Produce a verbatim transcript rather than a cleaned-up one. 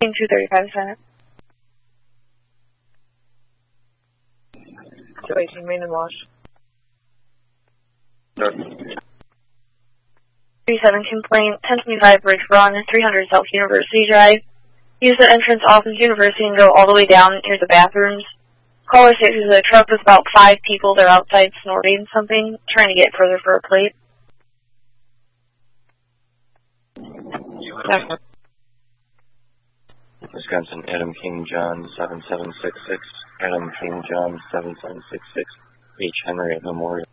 two thirty-five Senate. two eighteen Main and Wash. three seven complaint, ten twenty-five Bridge Run, three hundred South University Drive. Use the entrance off of University and go all the way down near the bathrooms. Caller states there's a truck with about five people. They're outside snorting something, trying to get further for a plate. Wisconsin, Adam King John seven seven six six, Adam King John seven seven six six, H. Henry at Memorial.